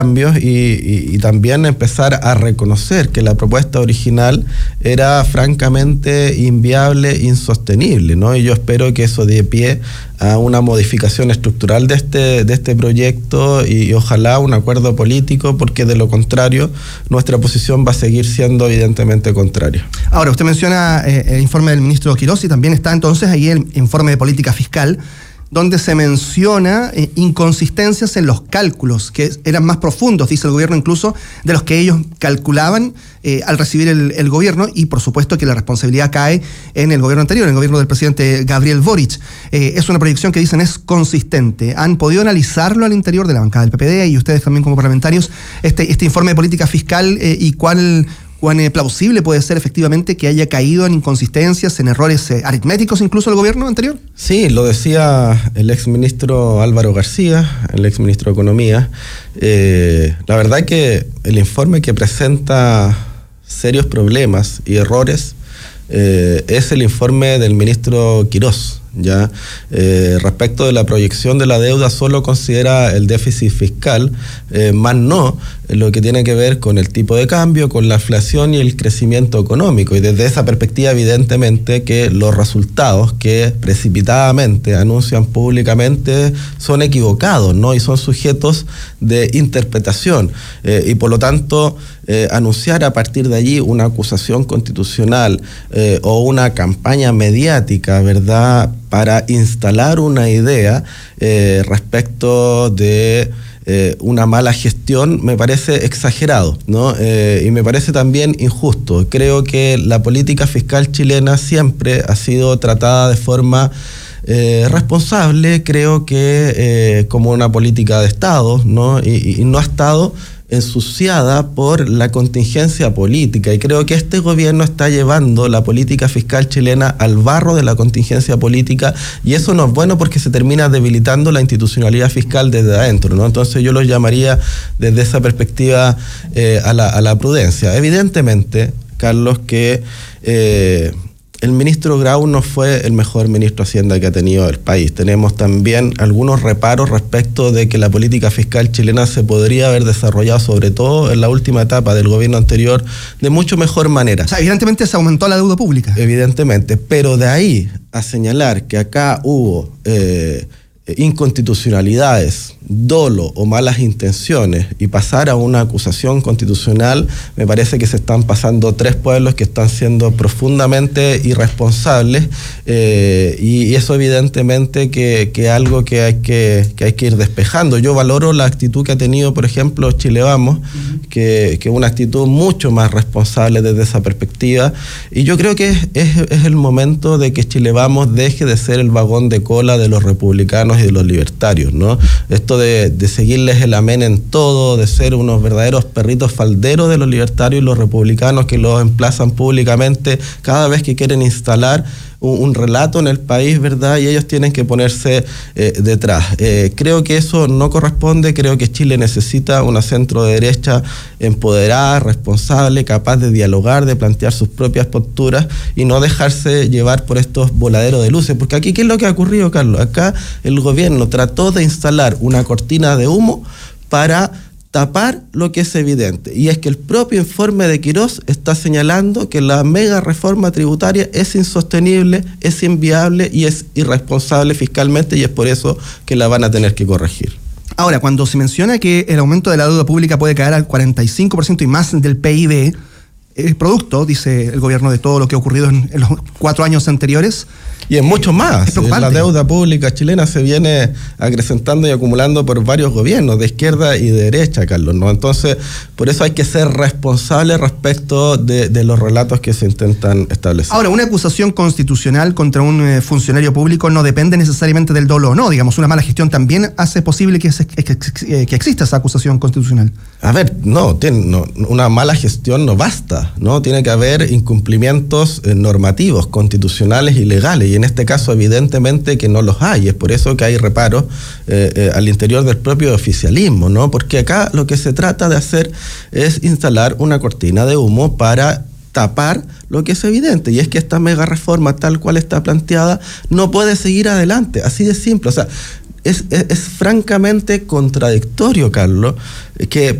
cambios y también empezar a reconocer que la propuesta original era francamente inviable, insostenible, ¿no? Y yo espero que eso dé pie a una modificación estructural de este proyecto y ojalá un acuerdo político, porque de lo contrario nuestra posición va a seguir siendo evidentemente contraria. Ahora, usted menciona el informe del ministro Quirós y también está entonces ahí el informe de política fiscal, donde se menciona inconsistencias en los cálculos, que eran más profundos, dice el gobierno, incluso de los que ellos calculaban al recibir el gobierno, y por supuesto que la responsabilidad cae en el gobierno anterior, en el gobierno del presidente Gabriel Boric. Es una proyección que dicen es consistente. ¿Han podido analizarlo al interior de la bancada del PPD y ustedes también como parlamentarios, este informe de política fiscal y cuán plausible puede ser efectivamente que haya caído en inconsistencias, en errores aritméticos incluso el gobierno anterior? Sí, lo decía el exministro Álvaro García, el exministro de Economía. La verdad que el informe que presenta serios problemas y errores es el informe del ministro Quirós. ¿Ya? Respecto de la proyección de la deuda, solo considera el déficit fiscal, más no lo que tiene que ver con el tipo de cambio, con la inflación y el crecimiento económico. Y desde esa perspectiva, evidentemente, que los resultados que precipitadamente anuncian públicamente son equivocados, ¿no? Y son sujetos de interpretación. Y por lo tanto, anunciar a partir de allí una acusación constitucional o una campaña mediática, ¿verdad?, para instalar una idea respecto de una mala gestión, me parece exagerado, ¿no? Y me parece también injusto. Creo que la política fiscal chilena siempre ha sido tratada de forma responsable, creo que como una política de Estado, ¿no? Y no ha estado ensuciada por la contingencia política, y creo que este gobierno está llevando la política fiscal chilena al barro de la contingencia política, y eso no es bueno porque se termina debilitando la institucionalidad fiscal desde adentro, ¿no? Entonces yo los llamaría desde esa perspectiva a la prudencia. Evidentemente, Carlos, que el ministro Grau no fue el mejor ministro de Hacienda que ha tenido el país. Tenemos también algunos reparos respecto de que la política fiscal chilena se podría haber desarrollado, sobre todo en la última etapa del gobierno anterior, de mucho mejor manera. O sea, evidentemente se aumentó la deuda pública. Evidentemente, pero de ahí a señalar que acá hubo inconstitucionalidades, dolo o malas intenciones y pasar a una acusación constitucional, me parece que se están pasando tres pueblos que están siendo profundamente irresponsables, y eso evidentemente que es algo que hay que ir despejando. Yo valoro la actitud que ha tenido, por ejemplo, Chile Vamos, que es una actitud mucho más responsable desde esa perspectiva, y yo creo que es el momento de que Chile Vamos deje de ser el vagón de cola de los republicanos y de los libertarios, ¿no? Esto de seguirles el amén en todo, de ser unos verdaderos perritos falderos de los libertarios y los republicanos que los emplazan públicamente cada vez que quieren instalar un relato en el país, ¿verdad? Y ellos tienen que ponerse detrás. Creo que eso no corresponde. Creo que Chile necesita una centro derecha empoderada, responsable, capaz de dialogar, de plantear sus propias posturas y no dejarse llevar por estos voladeros de luces. Porque aquí, ¿qué es lo que ha ocurrido, Carlos? Acá el gobierno trató de instalar una cortina de humo para tapar lo que es evidente, y es que el propio informe de Quirós está señalando que la mega reforma tributaria es insostenible, es inviable y es irresponsable fiscalmente, y es por eso que la van a tener que corregir. Ahora, cuando se menciona que el aumento de la deuda pública puede caer al 45% y más del PIB, es producto, dice el gobierno, de todo lo que ha ocurrido en los 4 años anteriores. Y es mucho más. La deuda pública chilena se viene acrecentando y acumulando por varios gobiernos, de izquierda y de derecha, Carlos, ¿no? Entonces, por eso hay que ser responsable respecto de los relatos que se intentan establecer. Ahora, una acusación constitucional contra un funcionario público no depende necesariamente del dolo o no. Digamos, una mala gestión también hace posible que exista esa acusación constitucional. A ver, no, una mala gestión no basta, ¿no? Tiene que haber incumplimientos normativos, constitucionales y legales, y en este caso evidentemente que no los hay. Es por eso que hay reparos al interior del propio oficialismo, ¿no? Porque acá lo que se trata de hacer es instalar una cortina de humo para tapar lo que es evidente, y es que esta mega reforma tal cual está planteada no puede seguir adelante, así de simple. O sea, es francamente contradictorio, Carlos, que